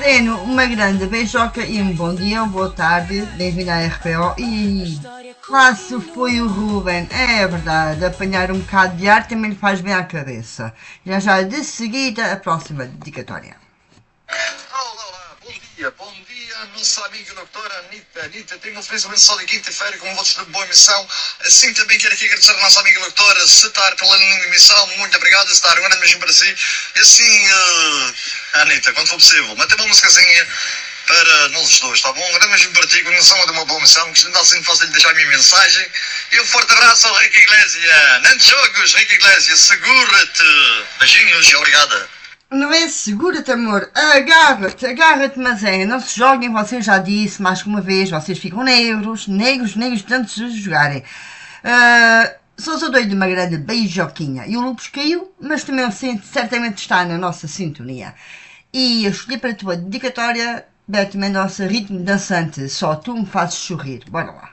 Breno, uma grande beijoca e um bom dia, uma boa tarde, bem-vindo à RPO. E lá se foi o Ruben, é verdade, apanhar um bocado de ar também lhe faz bem à cabeça. Já já de seguida a próxima dedicatória. Olá, bom dia, nossa amiga doutora Anitta, tenho um feliz abençoado de quinta-feira com votos de boa emissão. Assim também quero aqui agradecer a nossa amiga doutora Setar pela emissão, muito obrigado, Setar, um grande beijinho para si. E assim, Anitta, quando for possível, mete uma musicazinha para nós dois, tá bom? Um grande beijinho para ti, continuação de uma boa missão, que ainda assim fácil de deixar a minha mensagem. E um forte abraço ao Rico Iglesias. Não te jogos, Rico Iglesias, segura-te. Beijinhos e obrigada. Não é segura-te, amor, agarra-te, mas não se joguem, vocês já disse mais que uma vez, vocês ficam negros, tanto se jogarem. Sou doido de uma grande beijoquinha. E o Lupus caiu, mas também certamente está na nossa sintonia. E eu escolhi para a tua dedicatória, Beto Mendonça, ritmo dançante, só tu me fazes sorrir. Bora lá.